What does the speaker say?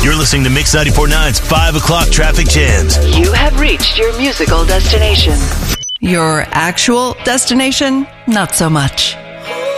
You're listening to Mix 94.9's 5 o'clock traffic jams. You have reached your musical destination. Your actual destination? Not so much.